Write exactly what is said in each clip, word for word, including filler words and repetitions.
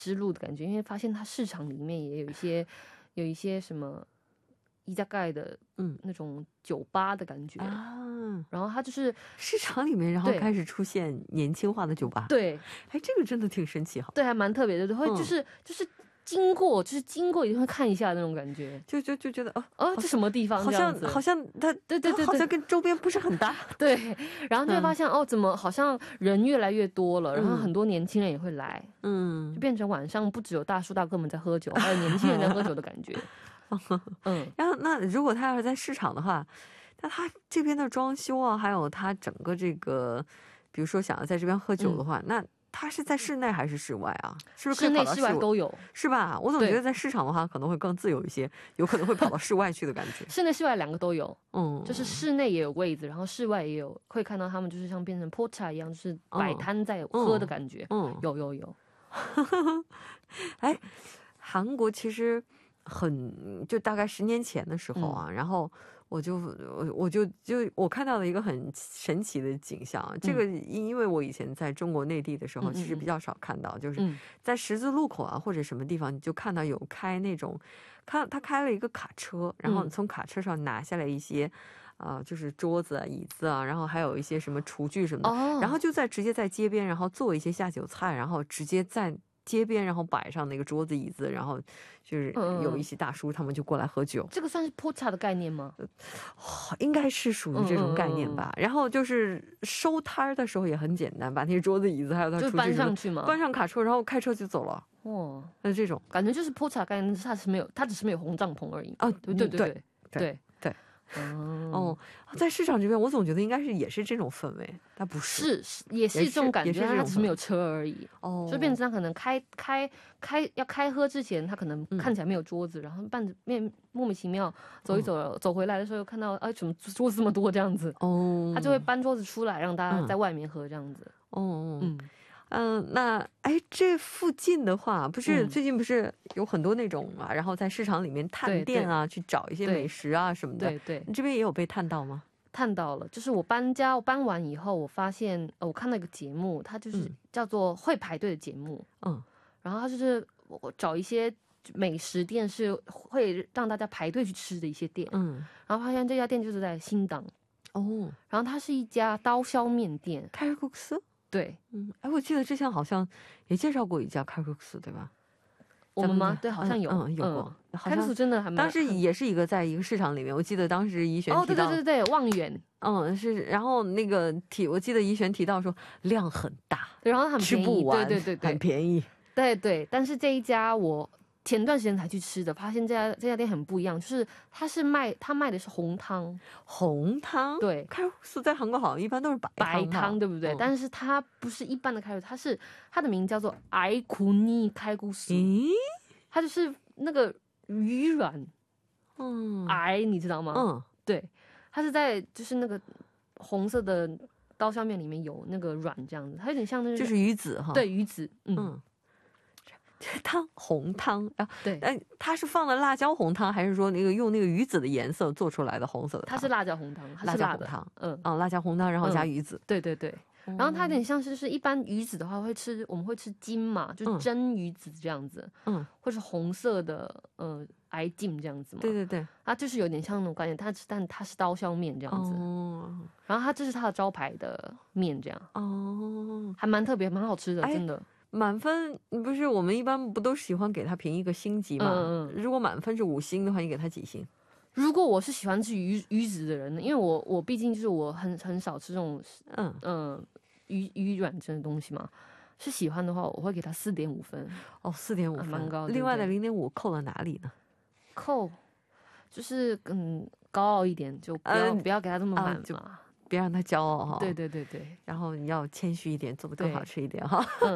之路的感觉，因为发现它市场里面也有一些有一些什么伊加盖的嗯那种酒吧的感觉啊，然后它就是市场里面然后开始出现年轻化的酒吧。对，哎，这个真的挺神奇哈。 对，还蛮特别的，会就是、嗯、就是经过就是经过一定会看一下那种感觉， 就就就觉得哦哦这什么地方， 好像好像它对对对，好像跟周边不是很搭。 对，然后就会发现、嗯、哦怎么好像人越来越多了，然后很多年轻人也会来，嗯，就变成晚上不只有大叔大哥们在喝酒，还有年轻人在喝酒的感觉。 嗯，然后那如果他要是在市场的话，那他这边的装修啊，还有他整个这个，比如说想要在这边喝酒的话，嗯、那他是在室内还是室外啊？是不是可以跑到室内室外都有？ 是吧？我总觉得在市场的话可能会更自由一些，有可能会跑到室外去的感觉。 室内室外两个都有，嗯，就是室内也有位子，然后室外也有，会看到他们就是像变成 porta 一样，就是摆摊在喝的感觉。嗯，嗯有有有。 哎，韩国其实。很就大概十年前的时候啊、嗯、然后我就我我就就我看到了一个很神奇的景象、嗯、这个因为我以前在中国内地的时候、嗯、其实比较少看到、嗯、就是在十字路口啊或者什么地方你就看到有开那种看他开了一个卡车，然后从卡车上拿下来一些啊、呃，就是桌子啊椅子啊，然后还有一些什么厨具什么的、哦、然后就在直接在街边然后做一些下酒菜，然后直接在街边然后摆上那个桌子椅子，然后就是有一些大叔他们就过来喝酒、嗯、 这个算是 porta 的概念吗、呃、 应该是属于这种概念吧、嗯、然后就是收摊的时候也很简单，把那些桌子椅子还有他出去搬上去吗， 搬上卡车然后开车就走了。哇，那这种感觉就是 porta 概念，它只是没有它只是没有红帐篷而已啊、哦、对对对对对 对, 对对哦，在市场这边我总觉得应该是也是这种氛围，它不是是也是这种感觉，它只是没有车而已哦，就变成他可能开开开要开喝之前他可能看起来没有桌子、嗯、然后伴着面莫名其妙走一走、哦、走回来的时候看到哎怎么桌子这么多这样子哦，他就会搬桌子出来让大家在外面喝这样子。哦嗯嗯、呃，那哎，这附近的话，不是、嗯、最近不是有很多那种啊，然后在市场里面探店啊，去找一些美食啊什么的。对 对, 对，你这边也有被探到吗？ 探到了，就是我搬家，我搬完以后，我发现，呃，我看到一个节目，它就是叫做会排队的节目，嗯，然后它就是我找一些美食店，是会让大家排队去吃的一些店，嗯，然后发现这家店就是在新港，哦，然后它是一家刀削面店， 开国司。 对， 嗯，哎，我记得之前好像也介绍过一家开国司，对吧？ 我们吗？对，好像有， 嗯，嗯有过。 嗯、开国司真的还蛮， 当时也是一个在一个市场里面，我记得当时怡璇提到， 哦，对对对对，望远， 嗯，是，然后那个提，我记得怡璇提到说量很大， 然后很便宜， 吃不完， 对对对对， 很便宜， 对对。但是这一家我前段时间才去吃的，发现这家这家店很不一样，就是它是卖它卖的是红汤， 红汤，对，开国司在韩国好像一般都是白汤， 白汤对不对？嗯、但是它不是一般的开国司，它是它的名叫做爱库尼开国司，咦，它就是那个鱼软，嗯，爱你知道吗？嗯，对，它是在就是那个红色的刀削面里面有那个软这样子，它有点像那个就是鱼子哈， 对鱼子，嗯。嗯汤红汤，然后对， 哎，它是放了辣椒红汤，还是说那个用那个鱼子的颜色做出来的红色的汤？ 它是辣椒红汤，它是辣的汤， 嗯啊、哦，辣椒红汤，然后加鱼子， 嗯、对对对。然后它有点像是，就是一般鱼子的话会吃，我们会吃筋嘛，就是蒸鱼子这样子，嗯，或是红色的呃癌筋这样子嘛， 对对对， 它就是有点像那种感觉，它但它是刀削面这样子，哦，然后它这是它的招牌的面这样，哦，还蛮特别，蛮好吃的，真的。 满分不是我们一般不都喜欢给它评一个星级吗？嗯嗯。如果满分是五星的话，你给它几星？ 如果我是喜欢吃鱼鱼子的人呢，因为我我毕竟就是我很很少吃这种嗯嗯、呃、鱼鱼软这种东西嘛，是喜欢的话，我会给它四点五分。 哦，四点五分， 蛮高的。 另外的零点五扣了哪里呢？ 扣就是嗯高傲一点，就不要、呃、不要给它这么满嘛。呃别让他骄傲哈， 对对对对， 然后你要谦虚一点，做得更好吃一点哈。嗯、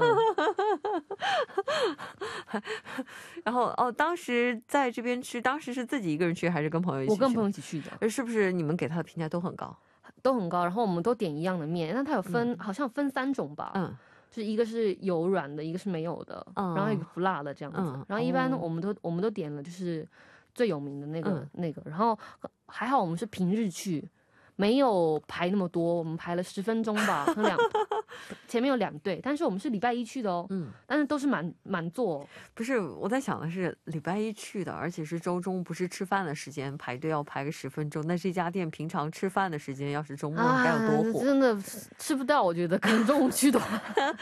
然后哦，当时在这边吃，当时是自己一个人去还是跟朋友一起去？ 我跟朋友一起去的。 是不是你们给他的评价都很高？ 都很高，然后我们都点一样的面，那它有分、嗯、好像分三种吧，嗯，就是一个是有软的，一个是没有的，嗯、然后一个不辣的这样子。嗯、然后一般我们都、哦、我们都点了就是最有名的那个、嗯、那个，然后还好我们是平日去。没有排那么多，我们排了十分钟吧，两前面有两队，但是我们是礼拜一去的哦，嗯，但是都是满满座、哦。 不是，我在想的是礼拜一去的，而且是周中，不是吃饭的时间，排队要排个十分钟。那这家店平常吃饭的时间，要是周末该有多火？ 啊、真的吃不到，我觉得可能中午去的话。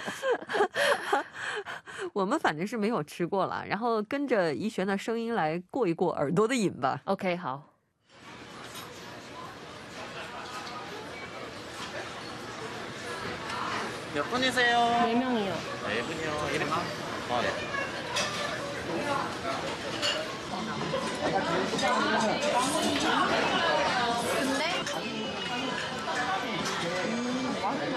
我们反正是没有吃过了，然后跟着怡璇的声音来过一过耳朵的瘾吧。 OK， 好。 몇 분이세요? 네 명이요. 네 분이요. 이름? 어, 네. 근데? 음, 맛있네.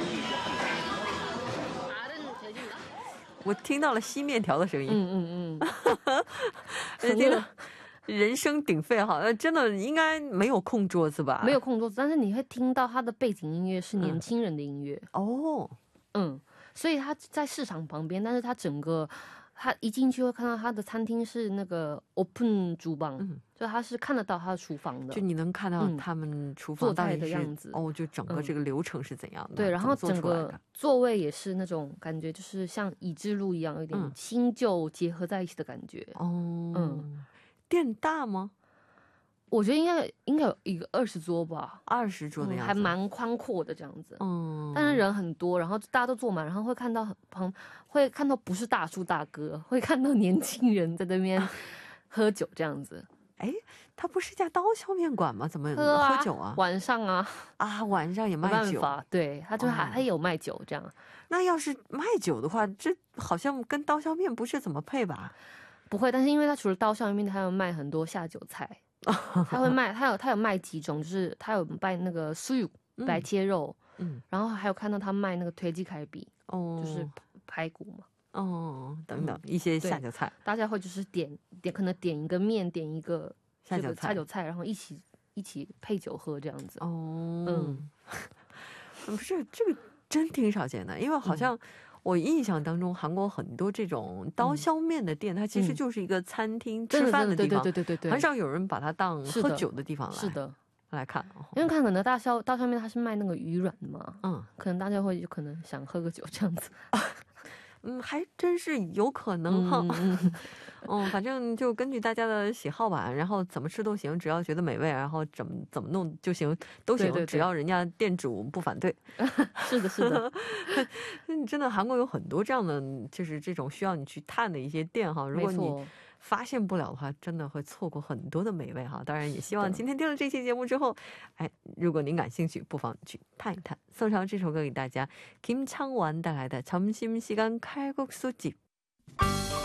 알은 돼지인가? 我听到了吸面条的声音。 嗯嗯嗯。 听了人声鼎沸哈，真的应该没有空桌子吧？ 没有空桌子，但是你会听到它的背景音乐是年轻人的音乐。 哦， 嗯，所以它在市场旁边，但是它整个，它一进去会看到它的餐厅是那个 open 厨房，嗯，就它是看得到它的厨房的， 就你能看到他们厨房做菜的样子。 哦，就整个这个流程是怎样的？ 对，然后整个座位也是那种感觉，就是像乙之路一样，有点新旧结合在一起的感觉。 哦，嗯。店大吗？ 我觉得应该应该有一个二十桌吧， 二十桌的样子， 还蛮宽阔的这样子。 嗯， 但是人很多，然后大家都坐满，然后会看到旁会看到不是大叔大哥，会看到年轻人在那边喝酒这样子。 哎，它不是一家刀削面馆吗？怎么喝喝酒啊？ 晚上啊啊，晚上也卖酒。 没办法，对，他就还、哦、还有卖酒这样。 那要是卖酒的话，这好像跟刀削面不是怎么配吧？ 不会，但是因为他除了刀削面，他有卖很多下酒菜，他会卖，他有他有卖几种，就是他有卖那个素肉白切肉，嗯，然后还有看到他卖那个推鸡凯比，哦，就是排骨嘛， 哦，等等、嗯、一些下酒菜， 大家会就是点点可能点一个面，点一个下酒菜， 下酒菜，然后一起一起配酒喝这样子。 哦，嗯，不是这个真挺少见的，因为好像、嗯。我印象当中，韩国很多这种刀削面的店，嗯、它其实就是一个餐厅吃饭的地方， 对对对对对， 很少有人把它当喝酒的地方来。 是的， 来看， 因为看可能大削刀削面它是卖那个鱼软的嘛，嗯，可能大家会有可能想喝个酒这样子。 嗯，还真是有可能哈。嗯, 嗯, 嗯，反正就根据大家的喜好吧，然后怎么吃都行，只要觉得美味，然后怎么怎么弄就行，都行，对对对，只要人家店主不反对。 是的，是的。 真的，韩国有很多这样的，就是这种需要你去探的一些店哈。如果你发现不了的话，真的会错过很多的美味哈。当然，也希望今天听了这期节目之后，哎，如果您感兴趣，不妨去探一探。送上这首歌给大家，김창완带来的점심시간 칼국수집。